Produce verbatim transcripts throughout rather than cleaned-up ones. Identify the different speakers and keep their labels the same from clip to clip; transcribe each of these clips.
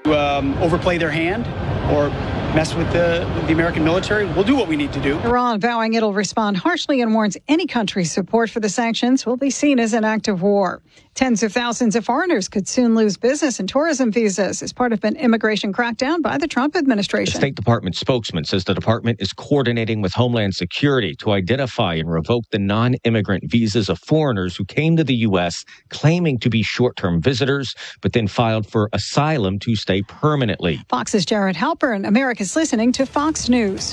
Speaker 1: Um, overplay their hand or mess with the, the American military. We'll do what we need to do.
Speaker 2: Iran vowing it'll respond harshly and warns any country's support for the sanctions will be seen as an act of war. Tens of thousands of foreigners could soon lose business and tourism visas as part of an immigration crackdown by the Trump administration.
Speaker 3: The State Department spokesman says the department is coordinating with Homeland Security to identify and revoke the non-immigrant visas of foreigners who came to the U S claiming to be short-term visitors, but then filed for asylum to stay permanently.
Speaker 2: Fox's Jared Halpern. America's listening to Fox News.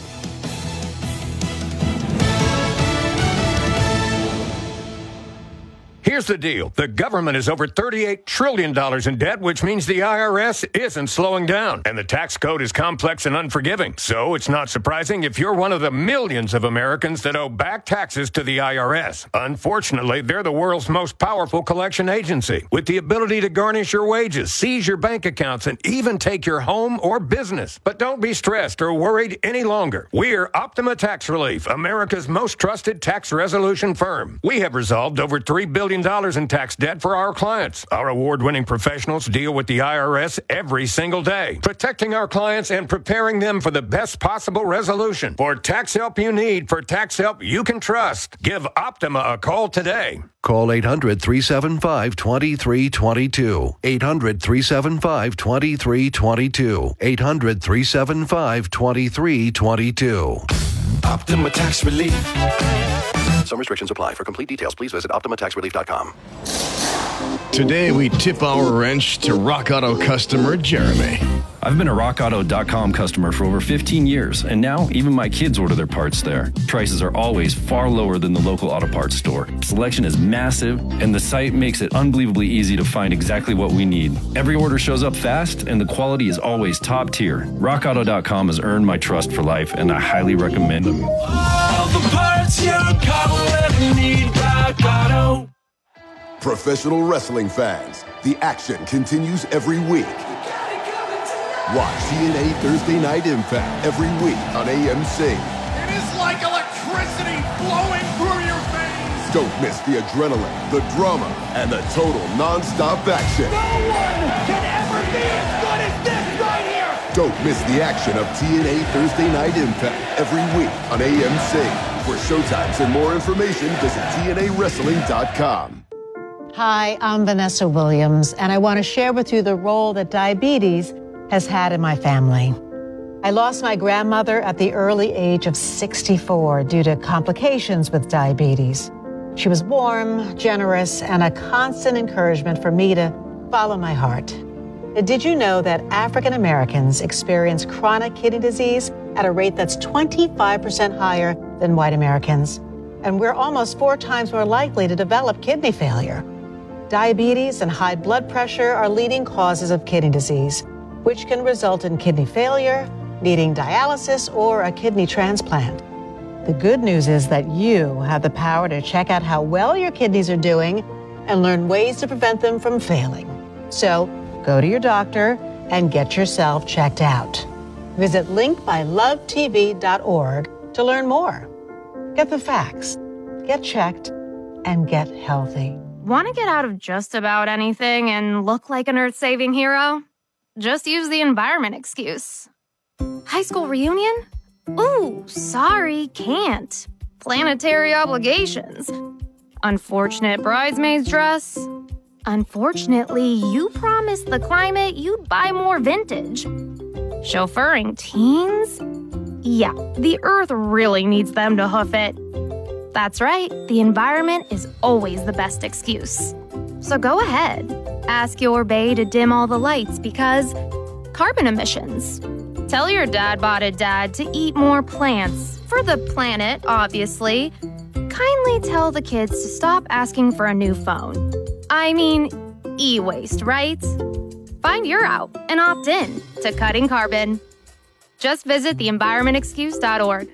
Speaker 4: Here's the deal. The government is over thirty-eight trillion dollars in debt, which means the I R S isn't slowing down. And the tax code is complex and unforgiving. So it's not surprising if you're one of the millions of Americans that owe back taxes to the I R S. Unfortunately, they're the world's most powerful collection agency, with the ability to garnish your wages, seize your bank accounts, and even take your home or business. But don't be stressed or worried any longer. We're Optima Tax Relief, America's most trusted tax resolution firm. We have resolved over three billion dollars in tax debt for our clients. Our award-winning professionals deal with the I R S every single day, protecting our clients and preparing them for the best possible resolution. For tax help you need, for tax help you can trust, give Optima a call today.
Speaker 5: Call eight hundred, three seven five, two three two two. eight hundred, three seven five, two three two two. eight hundred, three seven five, two three two two.
Speaker 6: Optima Tax Relief.
Speaker 5: Some restrictions apply. For complete details, please visit optima tax relief dot com.
Speaker 6: Today, we tip our wrench to Rock Auto customer Jeremy.
Speaker 7: I've been a rock auto dot com customer for over fifteen years, and now even my kids order their parts there. Prices are always far lower than the local auto parts store. Selection is massive, and the site makes it unbelievably easy to find exactly what we need. Every order shows up fast, and the quality is always top tier. rock auto dot com has earned my trust for life, and I highly recommend them.
Speaker 6: All the parts your car will ever need, Rock Auto.
Speaker 8: Professional wrestling fans, the action continues every week. Watch T N A Thursday Night Impact every week on A M C.
Speaker 9: It is like electricity flowing through your veins.
Speaker 8: Don't miss the adrenaline, the drama, and the total non-stop action.
Speaker 9: No one can ever be as good as this right here.
Speaker 8: Don't miss the action of T N A Thursday Night Impact every week on A M C. For showtimes and more information, visit T N A wrestling dot com.
Speaker 10: Hi, I'm Vanessa Williams, and I want to share with you the role that diabetes has had in my family. I lost my grandmother at the early age of sixty-four due to complications with diabetes. She was warm, generous, and a constant encouragement for me to follow my heart. Did you know that African Americans experience chronic kidney disease at a rate that's twenty-five percent higher than white Americans? And we're almost four times more likely to develop kidney failure. Diabetes and high blood pressure are leading causes of kidney disease, which can result in kidney failure, needing dialysis, or a kidney transplant. The good news is that you have the power to check out how well your kidneys are doing and learn ways to prevent them from failing. So go to your doctor and get yourself checked out. Visit link by love t v dot org to learn more. Get the facts, get checked, and get healthy.
Speaker 11: Want to get out of just about anything and look like an earth-saving hero? Just use the environment excuse. High school reunion? Ooh, sorry, can't. Planetary obligations. Unfortunate bridesmaid's dress. Unfortunately, you promised the climate you'd buy more vintage. Chauffeuring teens? Yeah, the earth really needs them to hoof it. That's right, the environment is always the best excuse. So go ahead, ask your bae to dim all the lights because carbon emissions. Tell your dad-botted dad to eat more plants, for the planet, obviously. Kindly tell the kids to stop asking for a new phone. I mean, e-waste, right? Find your out and opt in to cutting carbon. Just visit the environment excuse dot org.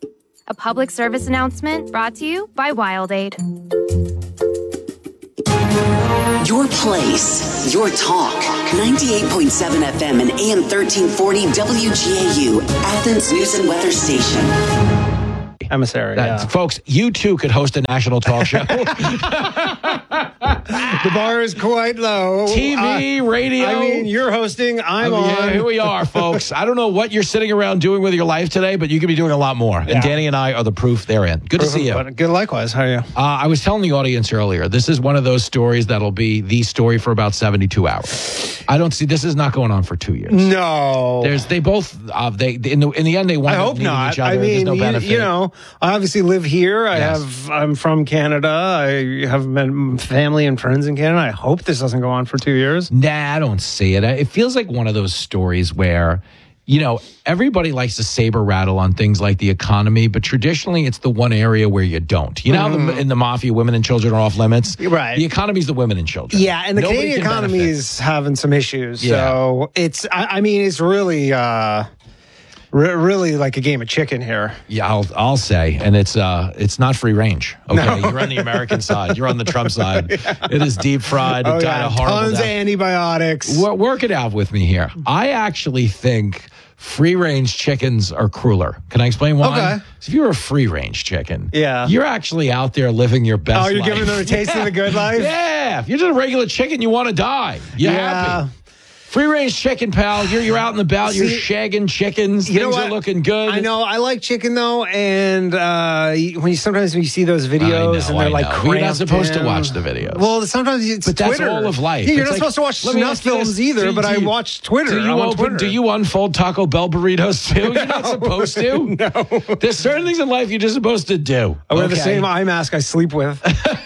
Speaker 11: A public service announcement brought to you by WildAid.
Speaker 12: Your place, your talk. ninety-eight point seven F M and A M thirteen forty W G A U, Athens News and Weather Station.
Speaker 13: Emissary, yeah.
Speaker 14: Folks, you too could host a national talk show.
Speaker 13: The bar is quite low.
Speaker 14: T V,
Speaker 13: uh,
Speaker 14: radio.
Speaker 13: I mean, you're hosting. I'm
Speaker 14: I mean,
Speaker 13: on.
Speaker 14: Yeah, here we are, folks. I don't know what you're sitting around doing with your life today, but you could be doing a lot more.
Speaker 13: Yeah.
Speaker 14: And Danny and I are the proof therein. Good
Speaker 13: Proof
Speaker 14: to see you.
Speaker 13: of- Good likewise. How are you?
Speaker 14: Uh, I was telling the audience earlier, this is one of those stories that'll be the story for about seventy-two hours. I don't see, this is not going on for two years.
Speaker 13: No.
Speaker 14: There's, they both, uh, they in the, in the end, they wind
Speaker 13: I
Speaker 14: up
Speaker 13: hope
Speaker 14: needing
Speaker 13: not.
Speaker 14: each other.
Speaker 13: I mean,
Speaker 14: There's no
Speaker 13: you,
Speaker 14: benefit.
Speaker 13: you know, I obviously live here. I
Speaker 14: Yes.
Speaker 13: have. I'm from Canada. I have met family and friends in Canada. I hope this doesn't go on for two years.
Speaker 14: Nah, I don't see it. It feels like one of those stories where, you know, everybody likes to saber rattle on things like the economy, but traditionally it's the one area where you don't. You know how the, in the mafia, women and children are off limits?
Speaker 13: Right.
Speaker 14: The economy's the women and children.
Speaker 13: Yeah, and the
Speaker 14: Nobody
Speaker 13: Canadian
Speaker 14: can
Speaker 13: economy
Speaker 14: benefit.
Speaker 13: is having some issues.
Speaker 14: Yeah.
Speaker 13: So it's. I, I mean, it's really. Uh, Re- really like a game of chicken here.
Speaker 14: Yeah, I'll I'll say, and it's uh it's not free range. Okay,
Speaker 13: No.
Speaker 14: you're on the American side. You're on the Trump side. Yeah. It is deep fried.
Speaker 13: Oh,
Speaker 14: died
Speaker 13: yeah.
Speaker 14: a horrible
Speaker 13: Tons
Speaker 14: death.
Speaker 13: of antibiotics.
Speaker 14: Work, work it out with me here. I actually think free range chickens are crueler. Can I explain why?
Speaker 13: Okay.
Speaker 14: So if you're a free range chicken,
Speaker 13: Yeah.
Speaker 14: you're actually out there living your best.
Speaker 13: Oh, you're
Speaker 14: life.
Speaker 13: giving them a taste of the good life?
Speaker 14: Yeah. If you're just a regular chicken, you want to die. You're
Speaker 13: Yeah.
Speaker 14: happy. Free range chicken, pal. You're you're out and about. You're
Speaker 13: See,
Speaker 14: shagging chickens.
Speaker 13: You know
Speaker 14: Things
Speaker 13: what?
Speaker 14: are looking good.
Speaker 13: I know. I like chicken though, and uh, when you sometimes when you see those videos
Speaker 14: I know,
Speaker 13: and they're
Speaker 14: I
Speaker 13: like,
Speaker 14: know. You're not
Speaker 13: cramped
Speaker 14: supposed to
Speaker 13: in.
Speaker 14: watch the videos.
Speaker 13: Well, sometimes it's
Speaker 14: But that's
Speaker 13: Twitter.
Speaker 14: all of life.
Speaker 13: Yeah, you're
Speaker 14: It's
Speaker 13: not
Speaker 14: like-
Speaker 13: supposed to watch
Speaker 14: let me
Speaker 13: snuff
Speaker 14: ask you this.
Speaker 13: films either,
Speaker 14: Do-
Speaker 13: but
Speaker 14: do
Speaker 13: I
Speaker 14: you-
Speaker 13: watch Twitter.
Speaker 14: Do you
Speaker 13: I'm on
Speaker 14: open?
Speaker 13: Twitter.
Speaker 14: Do you unfold Taco Bell burritos too? You're not supposed to.
Speaker 13: No.
Speaker 14: There's certain things in life you're just supposed to do.
Speaker 13: I wear the
Speaker 14: Okay?
Speaker 13: same eye mask I sleep with.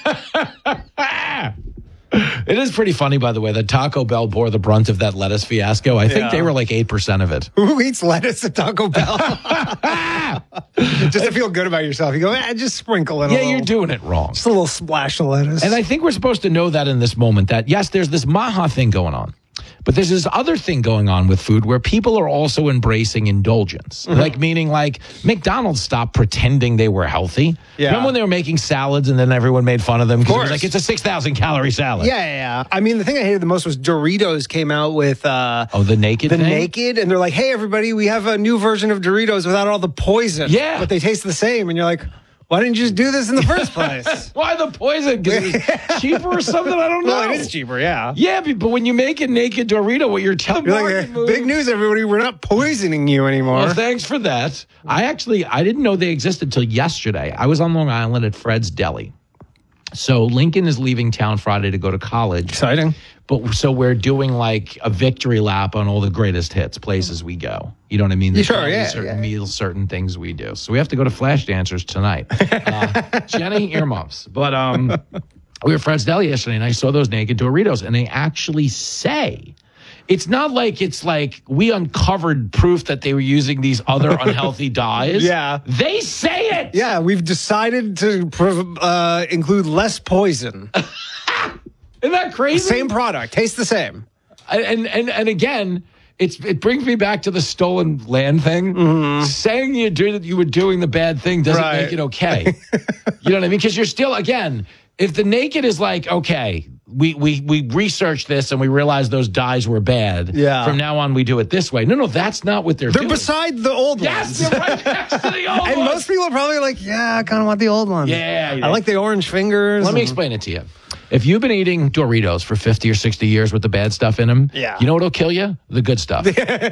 Speaker 14: It is pretty funny, by the way, that Taco Bell bore the brunt of that lettuce fiasco. I think
Speaker 13: Yeah.
Speaker 14: they were like eight percent of it.
Speaker 13: Who eats lettuce at Taco Bell? Just to feel good about yourself. You go, eh, just sprinkle it. a
Speaker 14: Yeah,
Speaker 13: little.
Speaker 14: you're doing it wrong.
Speaker 13: Just a little splash of lettuce.
Speaker 14: And I think we're supposed to know that in this moment that, yes, there's this Maha thing going on. But there's this other thing going on with food where people are also embracing indulgence.
Speaker 13: Mm-hmm.
Speaker 14: Like, meaning, like, McDonald's stopped pretending they were healthy.
Speaker 13: Yeah.
Speaker 14: Remember when they were making salads and then everyone made fun of them? Because it was
Speaker 13: course.
Speaker 14: like, it's a six thousand calorie salad.
Speaker 13: Yeah, yeah, yeah. I mean, the thing I hated the most was Doritos came out with uh,
Speaker 14: Oh, the naked
Speaker 13: the
Speaker 14: thing?
Speaker 13: naked, and they're like, "Hey, everybody, we have a new version of Doritos without all the poison."
Speaker 14: Yeah.
Speaker 13: but they taste the same, and you're like, "Why didn't you just do this in the first place?"
Speaker 14: Why the poison? Because it's cheaper or something? I don't know.
Speaker 13: Well, it is cheaper, yeah.
Speaker 14: Yeah, but but when you make a naked Dorito, what you're telling
Speaker 13: You're like,
Speaker 14: market
Speaker 13: "Eh,
Speaker 14: move-
Speaker 13: big news, everybody! We're not poisoning you anymore."
Speaker 14: Well, thanks for that. I actually, I didn't know they existed till yesterday. I was on Long Island at Fred's Deli. So Lincoln is leaving town Friday to go to college.
Speaker 13: Exciting.
Speaker 14: But so we're doing like a victory lap on all the greatest hits, places we go. You know what I mean? There's
Speaker 13: Sure,
Speaker 14: probably
Speaker 13: yeah,
Speaker 14: certain
Speaker 13: yeah.
Speaker 14: meals, certain things we do. So we have to go to Flash Dancers tonight. Uh, Jenny, earmuffs. But um, we were at Fred's Deli yesterday, and I saw those naked Doritos, and they actually say, it's not like it's like we uncovered proof that they were using these other unhealthy dyes.
Speaker 13: Yeah.
Speaker 14: They say it.
Speaker 13: Yeah, we've decided to prov- uh, include less poison.
Speaker 14: Isn't that crazy?
Speaker 13: Same product, tastes the same.
Speaker 14: And and and again, it's it brings me back to the stolen land thing. Saying you do that you were doing the bad thing doesn't
Speaker 13: Right.
Speaker 14: make it okay. You know what I mean? Because you're still, again, if the naked is like, okay, we we we researched this and we realized those dyes were bad.
Speaker 13: Yeah.
Speaker 14: From now on, we do it this way. No, no, that's not what they're,
Speaker 13: They're
Speaker 14: doing.
Speaker 13: beside the old
Speaker 14: Yes,
Speaker 13: ones.
Speaker 14: you're right next to the old
Speaker 13: And
Speaker 14: ones.
Speaker 13: most people are probably like, yeah, I kind of want the old ones.
Speaker 14: Yeah, yeah.
Speaker 13: I like the orange fingers.
Speaker 14: Let me
Speaker 13: and-
Speaker 14: explain it to you. If you've been eating Doritos for fifty or sixty years with the bad stuff in them,
Speaker 13: Yeah.
Speaker 14: you know what'll kill you? The good stuff.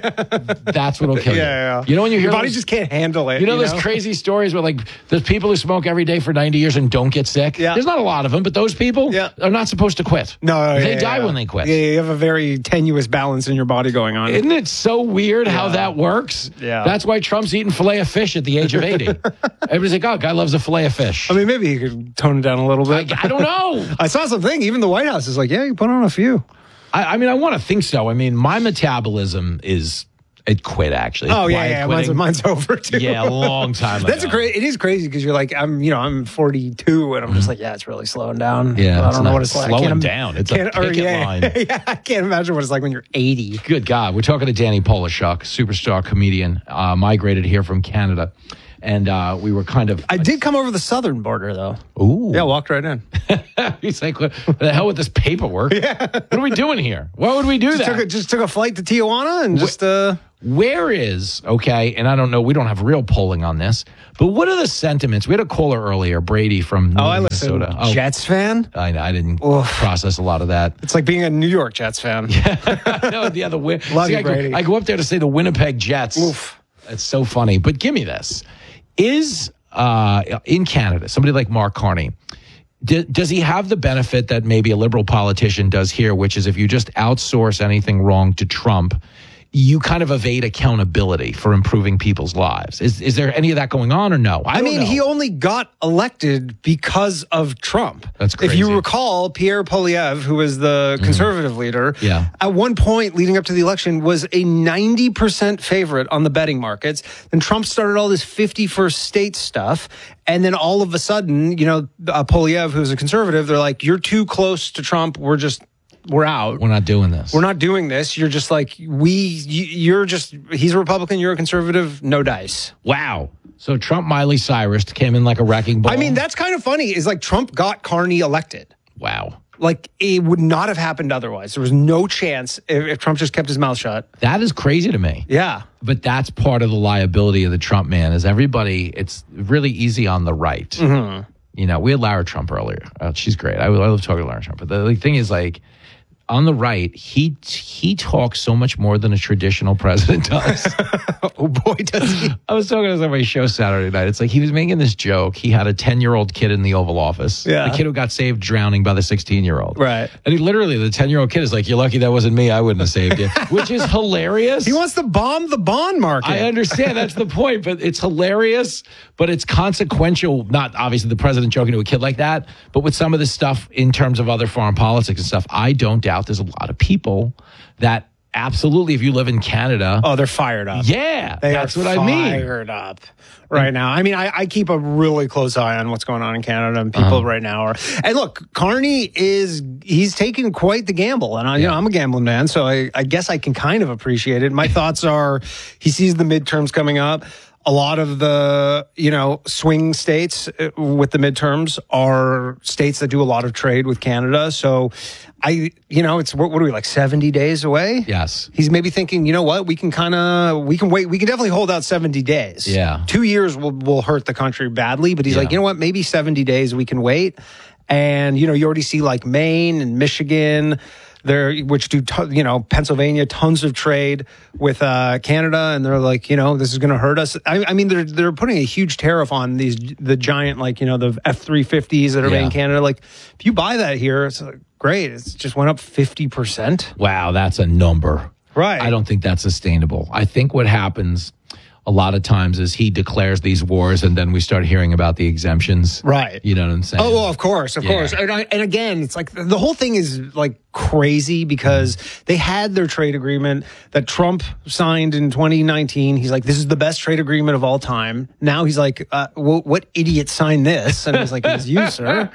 Speaker 14: That's what'll kill
Speaker 13: Yeah,
Speaker 14: you.
Speaker 13: yeah.
Speaker 14: You know when you hear
Speaker 13: Your body
Speaker 14: those,
Speaker 13: just can't handle it.
Speaker 14: you know those crazy stories where like there's people who smoke every day for ninety years and don't get sick?
Speaker 13: Yeah.
Speaker 14: There's not a lot of them, but those people
Speaker 13: Yeah.
Speaker 14: are not supposed to quit.
Speaker 13: No,
Speaker 14: They
Speaker 13: yeah,
Speaker 14: die
Speaker 13: yeah.
Speaker 14: when they quit.
Speaker 13: Yeah, you have a very tenuous balance in your body going on.
Speaker 14: Isn't it so weird how that works?
Speaker 13: Yeah.
Speaker 14: That's why Trump's eating filet of fish at the age of eighty. Everybody's like, oh, guy loves a filet of fish.
Speaker 13: I mean, maybe he could tone it down a little bit.
Speaker 14: I don't know.
Speaker 13: I saw something. Even the White House is like, yeah, you put on a few.
Speaker 14: I, I mean, I want to think so. I mean, my metabolism is, it quit actually.
Speaker 13: Oh yeah,
Speaker 14: Quiet
Speaker 13: yeah, mine's,
Speaker 14: quitting.
Speaker 13: mine's over too.
Speaker 14: Yeah, a long time
Speaker 13: That's a
Speaker 14: ago.
Speaker 13: great. It is crazy because you're like, I'm, you know, I'm forty-two, and I'm just like, yeah, it's really slowing down.
Speaker 14: Yeah,
Speaker 13: I
Speaker 14: it's
Speaker 13: don't know
Speaker 14: not
Speaker 13: what it's like. I
Speaker 14: slowing
Speaker 13: can't-
Speaker 14: down. It's a
Speaker 13: can't- or,
Speaker 14: picket
Speaker 13: yeah,
Speaker 14: line.
Speaker 13: yeah, I can't imagine what it's like when you're eighty.
Speaker 14: Good God. We're talking to Danny Polishuk, superstar comedian, uh, migrated here from Canada. And uh, we were kind of.
Speaker 13: I did come over the southern border though.
Speaker 14: Ooh.
Speaker 13: Yeah, walked right in.
Speaker 14: He's like, what the hell with this paperwork? Yeah. What are we doing here? Why would we do
Speaker 13: Just
Speaker 14: that?
Speaker 13: took, a, just took a flight to Tijuana and just uh.
Speaker 14: Where is, okay, and I don't know, we don't have real polling on this, but what are the sentiments? We had a caller earlier, Brady from
Speaker 13: Oh, I listen.
Speaker 14: Minnesota. Oh,
Speaker 13: Jets fan?
Speaker 14: I, I didn't
Speaker 13: Oof.
Speaker 14: process a lot of that.
Speaker 13: It's like being a New York Jets fan.
Speaker 14: no, the other way.
Speaker 13: Love
Speaker 14: See,
Speaker 13: you,
Speaker 14: I, go,
Speaker 13: Brady.
Speaker 14: I go up there to say the Winnipeg Jets.
Speaker 13: Oof.
Speaker 14: It's so funny. But give me this. Is, uh, in Canada, somebody like Mark Carney, d- does he have the benefit that maybe a liberal politician does here, which is if you just outsource anything wrong to Trump, you kind of evade accountability for improving people's lives? Is is there any of that going on or no? I,
Speaker 13: I
Speaker 14: don't
Speaker 13: mean,
Speaker 14: know.
Speaker 13: he only got elected because of Trump.
Speaker 14: That's crazy.
Speaker 13: If you recall, Pierre Poilievre, who was the conservative mm. leader,
Speaker 14: yeah.
Speaker 13: at one point leading up to the election was a ninety percent favorite on the betting markets. Then Trump started all this fifty-first state stuff. And then all of a sudden, you know, uh, Poilievre, who's a conservative, they're like, you're too close to Trump. We're just... We're out.
Speaker 14: We're not doing this.
Speaker 13: We're not doing this. You're just like, we, you, you're just, he's a Republican, you're a conservative, no dice.
Speaker 14: Wow. So Trump, Miley Cyrus came in like a wrecking ball.
Speaker 13: I mean, that's kind of funny, is like Trump got Carney elected.
Speaker 14: Wow.
Speaker 13: Like, it would not have happened otherwise. There was no chance if, if Trump just kept his mouth shut.
Speaker 14: That is crazy to me.
Speaker 13: Yeah.
Speaker 14: But that's part of the liability of the Trump man, is everybody, it's really easy on the right.
Speaker 13: Mm-hmm.
Speaker 14: You know, we had Lara Trump earlier. Oh, she's great. I, I love talking to Lara Trump. But the, the thing is, like, on the right, he he talks so much more than a traditional president does.
Speaker 13: Oh, boy, does he.
Speaker 14: I was talking to somebody's show Saturday night. It's like he was making this joke. He had a ten-year-old kid in the Oval Office.
Speaker 13: Yeah.
Speaker 14: The kid who got saved drowning by the sixteen-year-old.
Speaker 13: Right.
Speaker 14: And he literally, the ten-year-old kid is like, you're lucky that wasn't me. I wouldn't have saved you. Which is hilarious.
Speaker 13: He wants to bomb the bond market.
Speaker 14: I understand. That's the point. But it's hilarious, but it's consequential. Not obviously the president joking to a kid like that, but with some of this stuff in terms of other foreign politics and stuff, I don't doubt there's a lot of people that absolutely, if you live in Canada.
Speaker 13: Oh, they're fired up.
Speaker 14: Yeah.
Speaker 13: They
Speaker 14: that's
Speaker 13: are
Speaker 14: what I mean.
Speaker 13: Fired up right now. I mean, I, I keep a really close eye on what's going on in Canada, and people
Speaker 14: Uh-huh.
Speaker 13: right now are. And look, Carney is, he's taking quite the gamble. And I, you
Speaker 14: Yeah.
Speaker 13: know, I'm a gambling man, so I, I guess I can kind of appreciate it. My thoughts are he sees the midterms coming up. A lot of the, you know, swing states uh, with the midterms are states that do a lot of trade with Canada. So I, you know, it's, what, what are we, like seventy days away?
Speaker 14: Yes.
Speaker 13: He's maybe thinking, you know what, we can kind of, we can wait, we can definitely hold out seventy days.
Speaker 14: Yeah.
Speaker 13: Two years will, will hurt the country badly, but he's
Speaker 14: Yeah.
Speaker 13: like, you know what, maybe seventy days we can wait. And, you know, you already see like Maine and Michigan, there, which do, ton- you know, Pennsylvania, tons of trade with uh, Canada. And they're like, you know, this is going to hurt us. I, I mean, they're, they're putting a huge tariff on these, the giant, like, you know, the F three fifties that are made
Speaker 14: Yeah.
Speaker 13: in Canada. Like, if you buy that here, it's like, great. It's just went up fifty percent.
Speaker 14: Wow, that's a number.
Speaker 13: Right.
Speaker 14: I don't think that's sustainable. I think what happens a lot of times is he declares these wars and then we start hearing about the exemptions.
Speaker 13: Right.
Speaker 14: You know what I'm saying?
Speaker 13: Oh, well, of course, of
Speaker 14: Yeah.
Speaker 13: course. And, I, and again, it's like the whole thing is like crazy because they had their trade agreement that Trump signed in twenty nineteen. He's like, this is the best trade agreement of all time. Now he's like, uh, well, what idiot signed this? And I was like, it was you, sir.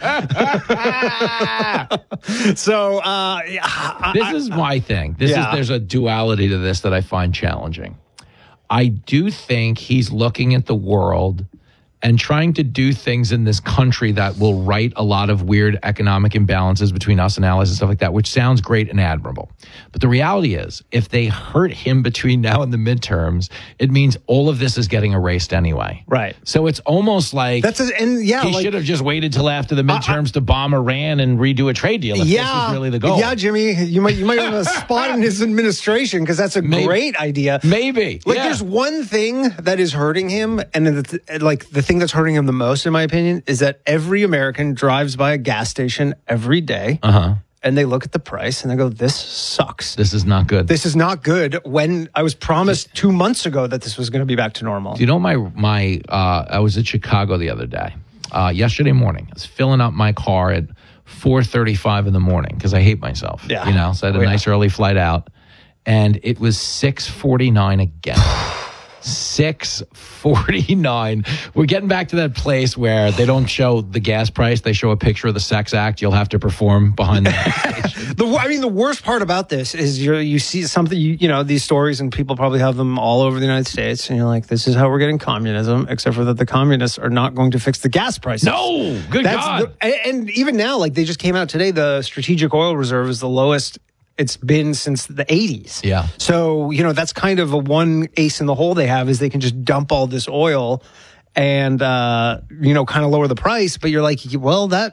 Speaker 13: So, uh, I,
Speaker 14: This is my thing. This
Speaker 13: Yeah.
Speaker 14: is there's a duality to this that I find challenging. I do think he's looking at the world and trying to do things in this country that will right a lot of weird economic imbalances between us and allies and stuff like that, which sounds great and admirable. But the reality is, if they hurt him between now and the midterms, it means all of this is getting erased anyway.
Speaker 13: Right.
Speaker 14: So it's almost like
Speaker 13: That's a, and yeah,
Speaker 14: he
Speaker 13: like,
Speaker 14: should have just waited till after the midterms to bomb Iran and redo a trade deal if
Speaker 13: yeah,
Speaker 14: this was really the goal.
Speaker 13: Yeah, Jimmy, you might you might have a spot in his administration because that's a
Speaker 14: Maybe.
Speaker 13: great idea.
Speaker 14: Maybe.
Speaker 13: Like,
Speaker 14: yeah.
Speaker 13: there's one thing that is hurting him, and the, like the thing that's hurting him the most, in my opinion, is that every American drives by a gas station every day,
Speaker 14: Uh-huh.
Speaker 13: and they look at the price and they go, "This sucks.
Speaker 14: This is not good.
Speaker 13: This is not good." When I was promised two months ago that this was going to be back to normal.
Speaker 14: Do you know my my? Uh, I was in Chicago the other day. Uh, yesterday morning, I was filling up my car at four thirty-five in the morning because I hate myself.
Speaker 13: Yeah.
Speaker 14: You know, so I had a
Speaker 13: Oh, yeah.
Speaker 14: nice early flight out, and it was six forty-nine again. six forty-nine. We're getting back to that place where they don't show the gas price; they show a picture of the sex act you'll have to perform behind the station.
Speaker 13: The, I mean, the worst part about this is you you see something, you, you know, these stories, and people probably have them all over the United States, and you're like, this is how we're getting communism, except for that the communists are not going to fix the gas prices.
Speaker 14: No, good God.
Speaker 13: The, and, and even now, like they just came out today, the strategic oil reserve is the lowest it's been since the eighties.
Speaker 14: Yeah.
Speaker 13: So, you know, that's kind of a one ace in the hole they have is they can just dump all this oil and, uh, you know, kind of lower the price. But you're like, well, that